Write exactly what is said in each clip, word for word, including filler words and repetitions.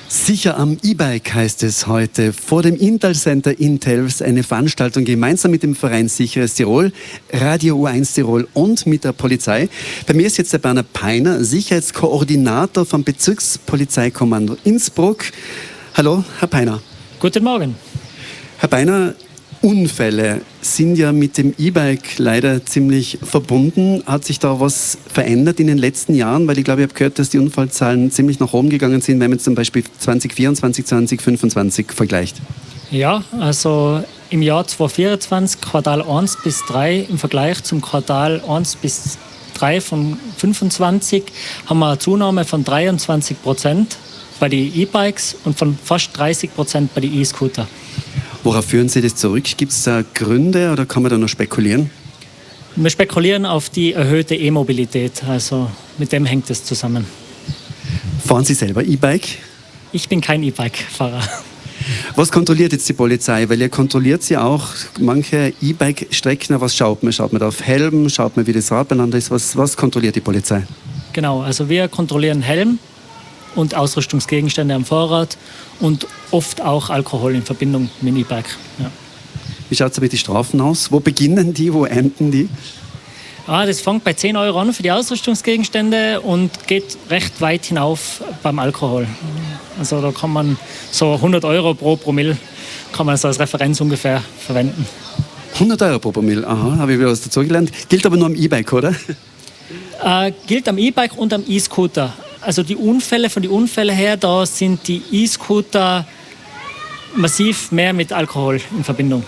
Sicher am E-Bike heißt es heute. Vor dem Intal Center in Telfs eine Veranstaltung gemeinsam mit dem Verein Sicheres Tirol, Radio U eins Tirol und mit der Polizei. Bei mir ist jetzt der Bernhard Peiner, Sicherheitskoordinator vom Bezirkspolizeikommando Innsbruck. Hallo, Herr Peiner. Guten Morgen. Herr Peiner, Unfälle sind ja mit dem E-Bike leider ziemlich verbunden. Hat sich da was verändert in den letzten Jahren? Weil ich glaube, ich habe gehört, dass die Unfallzahlen ziemlich nach oben gegangen sind, wenn man zum Beispiel zwanzig vierundzwanzig, zwanzig fünfundzwanzig vergleicht. Ja, also im Jahr zweitausendvierundzwanzig, Quartal eins bis drei, im Vergleich zum Quartal eins bis drei von fünfundzwanzig, haben wir eine Zunahme von dreiundzwanzig Prozent bei den E-Bikes und von fast dreißig Prozent bei den E-Scooter. Worauf führen Sie das zurück? Gibt es da Gründe oder kann man da noch spekulieren? Wir spekulieren auf die erhöhte E-Mobilität, also mit dem hängt es zusammen. Fahren Sie selber E-Bike? Ich bin kein E-Bike-Fahrer. Was kontrolliert jetzt die Polizei? Weil ihr kontrolliert ja auch manche E-Bike-Strecken. Was schaut man? Schaut man da auf Helm? Schaut man, wie das Rad beieinander ist? Was, was kontrolliert die Polizei? Genau, also wir kontrollieren Helm und Ausrüstungsgegenstände am Fahrrad und oft auch Alkohol in Verbindung mit dem E-Bike. Ja. Wie schaut es mit den Strafen aus? Wo beginnen die, wo enden die? Ah, das fängt bei zehn Euro an für die Ausrüstungsgegenstände und geht recht weit hinauf beim Alkohol. Also da kann man so hundert Euro pro Promille kann man so als Referenz ungefähr verwenden. hundert Euro pro Promille, aha, habe ich wieder was dazugelernt. Gilt aber nur am E-Bike, oder? Äh, gilt am E-Bike und am E-Scooter. Also die Unfälle, von den Unfällen her, da sind die E-Scooter massiv mehr mit Alkohol in Verbindung.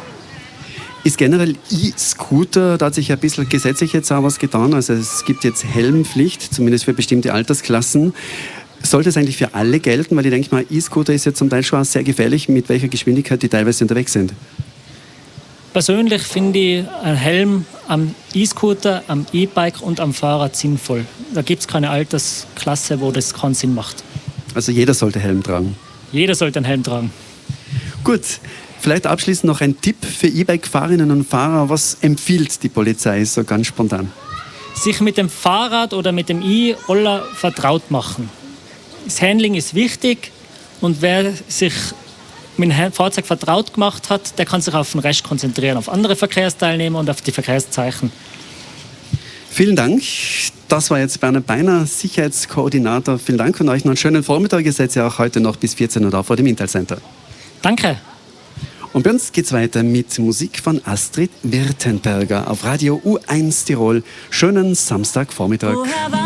Ist generell E-Scooter, da hat sich ein bisschen gesetzlich jetzt auch was getan. Also es gibt jetzt Helmpflicht, zumindest für bestimmte Altersklassen. Sollte es eigentlich für alle gelten? Weil ich denke mal, E-Scooter ist ja zum Teil schon auch sehr gefährlich, mit welcher Geschwindigkeit die teilweise unterwegs sind. Persönlich finde ich einen Helm am E-Scooter, am E-Bike und am Fahrrad sinnvoll. Da gibt es keine Altersklasse, wo das keinen Sinn macht. Also jeder sollte Helm tragen? Jeder sollte einen Helm tragen. Gut, vielleicht abschließend noch ein Tipp für E-Bike-Fahrerinnen und Fahrer. Was empfiehlt die Polizei so ganz spontan? Sich mit dem Fahrrad oder mit dem E-Roller vertraut machen. Das Handling ist wichtig und wer sich mit dem Fahrzeug vertraut gemacht hat, der kann sich auf den Rest konzentrieren, auf andere Verkehrsteilnehmer und auf die Verkehrszeichen. Vielen Dank. Das war jetzt Bernhard Peiner, Sicherheitskoordinator. Vielen Dank und euch noch einen schönen Vormittag. Ihr seid ja auch heute noch bis vierzehn Uhr da vor dem Intal Center. Danke. Und bei uns geht's weiter mit Musik von Astrid Wirtenberger auf Radio U eins Tirol. Schönen Samstagvormittag.